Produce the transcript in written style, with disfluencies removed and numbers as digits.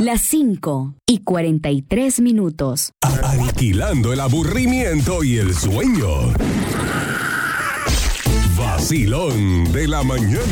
Las 5:43. Aniquilando el aburrimiento y el sueño. Vacilón de la mañana.